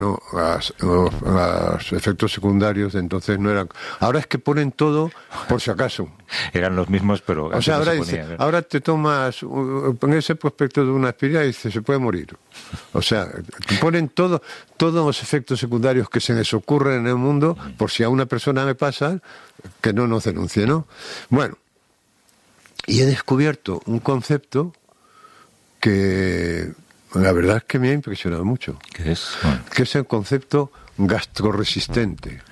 No, los efectos secundarios de entonces no eran. Ahora es que ponen todo por si acaso. Eran los mismos, pero O sea, no ahora, se ponía, dice, ahora te tomas ese prospecto de una aspirina y dice, se puede morir. O sea, te ponen todos los efectos secundarios que se les ocurren en el mundo, por si a una persona le pasa, que no nos denuncie, ¿no? Bueno, y he descubierto un concepto que la verdad es que me ha impresionado mucho. ¿Qué es? Bueno. Que es el concepto gastroresistente,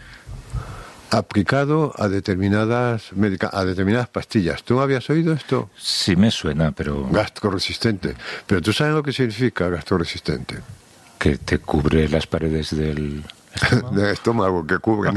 aplicado a determinadas pastillas. ¿Tú habías oído esto? Sí me suena, pero... Gastroresistente. Pero ¿tú sabes lo que significa gastroresistente? Que te cubre las paredes del estómago. Del estómago, que cubre,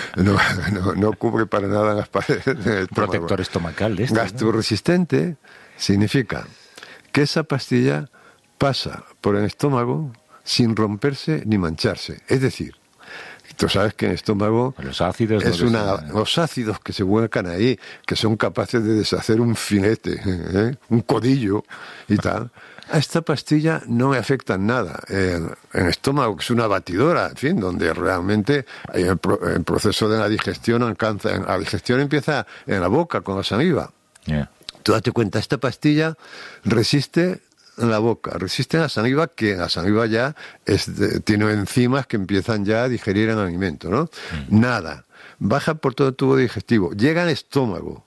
no cubre para nada las paredes del estómago. Protector estomacal de Gastroresistente significa que esa pastilla pasa por el estómago sin romperse ni mancharse. Es decir, tú sabes que el estómago los ácidos, los ácidos que se vuelcan ahí, que son capaces de deshacer un filete, un codillo y tal. A esta pastilla no me afectan nada. En el estómago, que es una batidora, en fin, donde realmente el proceso de la digestión la digestión empieza en la boca, con la saliva. Yeah. Tú date cuenta, esta pastilla resiste en la boca, resiste en la saliva, que la saliva ya tiene enzimas que empiezan ya a digerir el alimento, ¿no? Nada. Baja por todo el tubo digestivo, llega al estómago.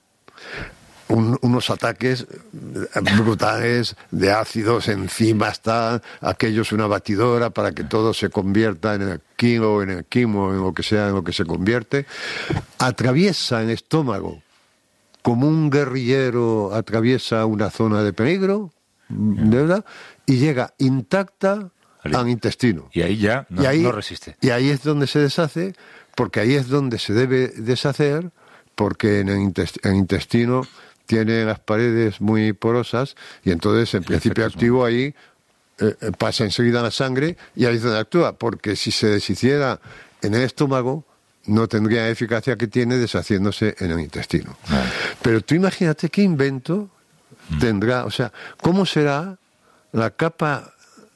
Unos ataques brutales de ácidos, enzimas, tal, aquello es una batidora para que todo se convierta en el kilo, en el quimo, en lo que sea, en lo que se convierte. Atraviesa el estómago como un guerrillero atraviesa una zona de peligro, ¿de verdad? Y llega intacta al intestino. Y ahí ya no resiste. Y ahí es donde se deshace, porque ahí es donde se debe deshacer, porque en el intestino tiene las paredes muy porosas y entonces en principio activo ahí pasa enseguida a la sangre y ahí es donde actúa, porque si se deshiciera en el estómago no tendría la eficacia que tiene deshaciéndose en el intestino. Pero tú imagínate qué invento tendrá, o sea, ¿cómo será la capa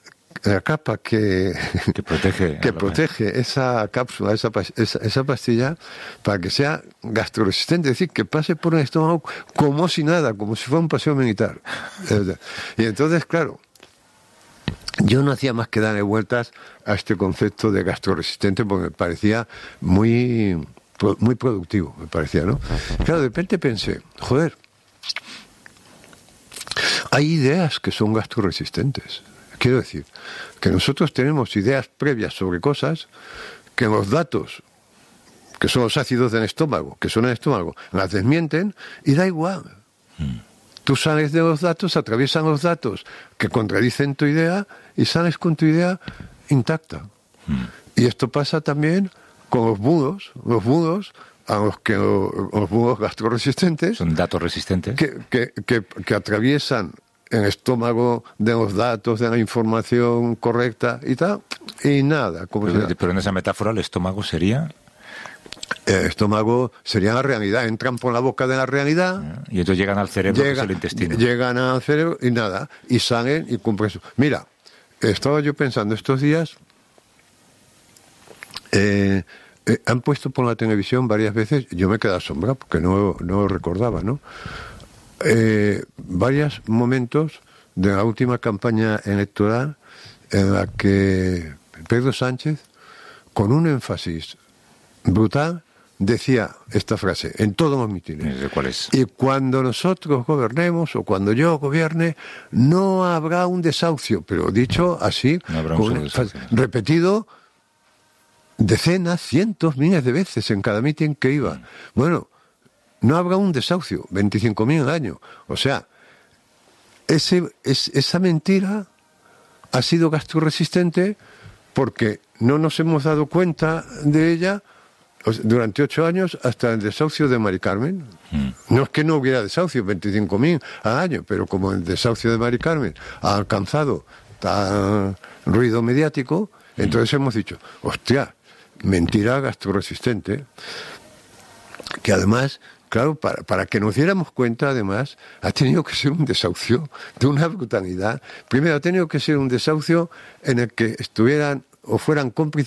que protege esa cápsula, esa pastilla, para que sea gastroresistente, es decir, que pase por el estómago como si nada, como si fuera un paseo militar? Y entonces, claro, yo no hacía más que darle vueltas a este concepto de gastroresistente porque me parecía muy productivo, me parecía, ¿no? Claro, de repente pensé, joder, hay ideas que son gastroresistentes. Quiero decir, que nosotros tenemos ideas previas sobre cosas que los datos, que son los ácidos del estómago, que son en el estómago, las desmienten y da igual. Tú sales de los datos, atraviesan los datos que contradicen tu idea y sales con tu idea intacta. Y esto pasa también con los budos a los budos gastroresistentes. Son datos resistentes. Que atraviesan el estómago de los datos, de la información correcta y tal, y nada. Pero en esa metáfora el estómago sería... El estómago sería la realidad, entran por la boca de la realidad... Y entonces llegan al cerebro, que es el intestino. Llegan al cerebro y nada, y salen y cumplen eso. Mira, estaba yo pensando estos días... han puesto por la televisión varias veces, yo me quedé asombrado porque no lo recordaba, ¿no? Varios momentos de la última campaña electoral en la que Pedro Sánchez, con un énfasis brutal, decía esta frase en todos los mítines. ¿Cuál es? Y cuando nosotros gobernemos o cuando yo gobierne, no habrá un desahucio, pero dicho así, repetido decenas, cientos, miles de veces en cada mitin que iba. Bueno, no habrá un desahucio, 25.000 al año. O sea, esa mentira ha sido gastroresistente porque no nos hemos dado cuenta de ella durante 8 años hasta el desahucio de Mari Carmen. No es que no hubiera desahucio, 25.000 al año, pero como el desahucio de Mari Carmen ha alcanzado tal ruido mediático, entonces hemos dicho, hostia, mentira gastroresistente, que además, claro, para que nos diéramos cuenta, además, ha tenido que ser un desahucio de una brutalidad. Primero, ha tenido que ser un desahucio en el que estuvieran o fueran cómplices